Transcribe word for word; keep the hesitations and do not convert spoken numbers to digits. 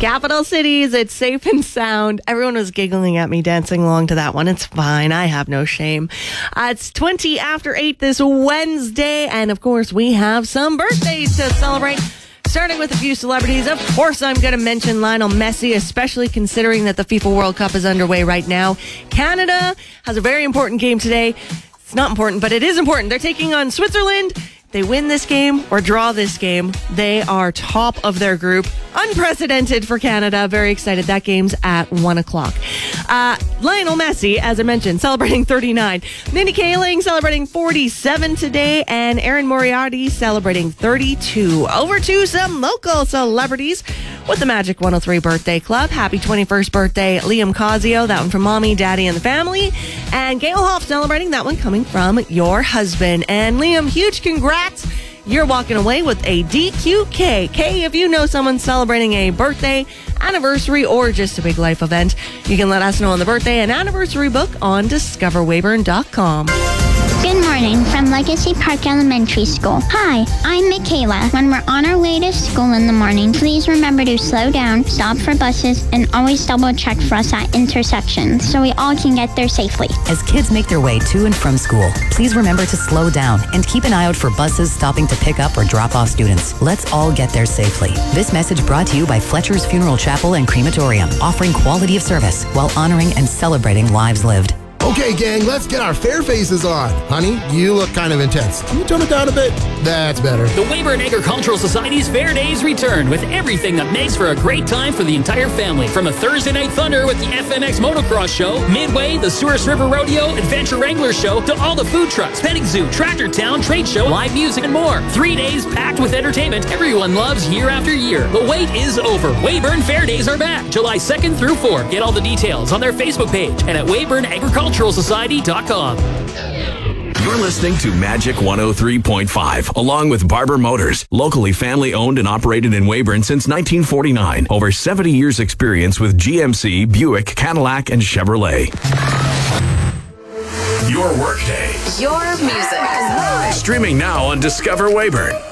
Capital Cities, it's Safe and Sound. Everyone was giggling at me dancing along to that one. It's fine. I have no shame. Uh, it's twenty after eight this Wednesday. And of course, we have some birthdays to celebrate. Starting with a few celebrities. Of course, I'm going to mention Lionel Messi, especially considering that the FIFA World Cup is underway right now. Canada has a very important game today. It's not important, but it is important. They're taking on Switzerland. They win this game or draw this game, they are top of their group. Unprecedented for Canada. Very excited. That game's at one o'clock. Uh, Lionel Messi, as I mentioned, celebrating thirty-nine. Mindy Kaling celebrating forty-seven today. And Erin Moriarty celebrating thirty-two. Over to some local celebrities with the Magic one oh three Birthday Club. Happy twenty-first birthday, Liam Cosio. That one from Mommy, Daddy, and the family. And Gail Hoff celebrating. That one coming from your husband. And Liam, huge congrats. You're walking away with a D Q K. K, if you know someone celebrating a birthday, anniversary, or just a big life event, you can let us know on the birthday and anniversary book on discover weyburn dot com. Good morning from Legacy Park Elementary School. Hi, I'm Michaela. When we're on our way to school in the morning, please remember to slow down, stop for buses, and always double check for us at intersections so we all can get there safely. As kids make their way to and from school, please remember to slow down and keep an eye out for buses stopping to pick up or drop off students. Let's all get there safely. This message brought to you by Fletcher's Funeral Chapel and Crematorium, offering quality of service while honoring and celebrating lives lived. Okay, gang, let's get our fair faces on. Honey, you look kind of intense. Can you tone it down a bit? That's better. The Weyburn Agricultural Society's Fair Days return with everything that makes for a great time for the entire family. From a Thursday Night Thunder with the F M X Motocross Show, Midway, the Souris River Rodeo, Adventure Wrangler Show, to all the food trucks, petting zoo, Tractor Town, trade show, live music, and more. Three days packed with entertainment everyone loves year after year. The wait is over. Weyburn Fair Days are back, July second through fourth. Get all the details on their Facebook page and at weyburn agricultural society dot com. You're listening to Magic one oh three point five, along with Barber Motors, locally family owned and operated in Weyburn since nineteen forty-nine. Over seventy years experience with G M C, Buick, Cadillac, and Chevrolet. Your workday. Your music. Streaming now on Discover Weyburn.